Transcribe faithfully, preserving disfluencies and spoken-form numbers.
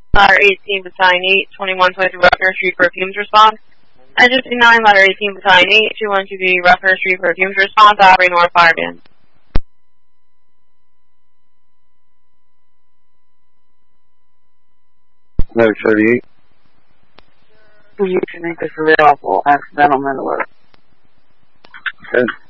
Ladder eighteen, Battalion eight, twenty-one twenty-three Rucker Street for fumes response. Engine nine, Ladder eighteen, Battalion eight, two one two B Rucker Street for fumes response, operating North Fire Band. Ladder thirty-eight. You can make this available accidental mental alert. Okay.